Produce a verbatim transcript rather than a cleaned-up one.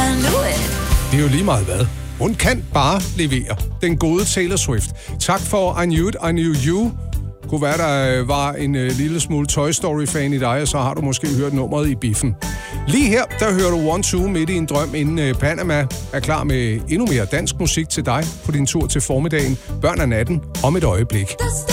knew it. Det er jo lige meget hvad. Hun kan bare levere. Den gode Taylor Swift. Tak for I Knew It, I Knew You. Kunne være, der var en øh, lille smule Toy Story-fan i dig, og så har du måske hørt nummeret i biffen. Lige her, der hører du One Two midt i en drøm, inden øh, Panama er klar med endnu mere dansk musik til dig på din tur til formiddagen. Børn af natten om et øjeblik.